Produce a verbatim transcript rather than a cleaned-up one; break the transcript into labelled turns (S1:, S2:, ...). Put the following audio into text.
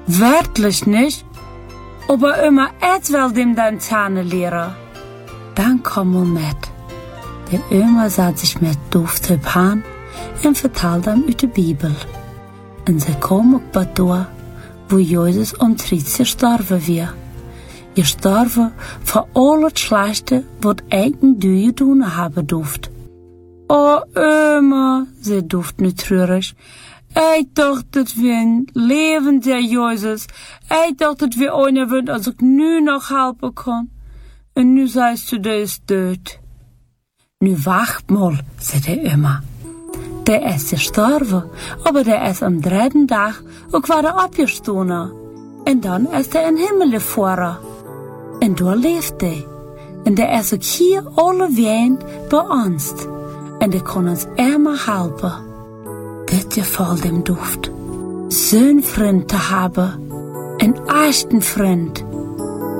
S1: Wirklich nicht? Aber immer et will dem dein Zähne lehren. Dann komm mal mit. Der Oma zat sich mit Duft an und vertelde ihm aus der Bibel. Und sie kom ook bei da, wo Jesus um dreißig gestorben war. Gestorben für alles Schlechte, was eigen du getan haben durft. Oh, Oma, sie Duft nicht traurig. Ich dachte, das wir ein lebender Jesus. Ich dachte, das wir einer sind, als ich nu noch helfen kann. Und nu sagst du, der ist tot. Nu wacht mal, zei hij immer. Der ist gestorben, aber der ist am dritten Tag auch wieder abgestoßen. Und dann ist er in den Himmel gefahren. Und da lebt er. Und der ist auch hier alle Wehen bei uns. Und er kann uns immer helfen. Das gefällt dem Duft. So einen Freund zu haben. Einen echten Freund.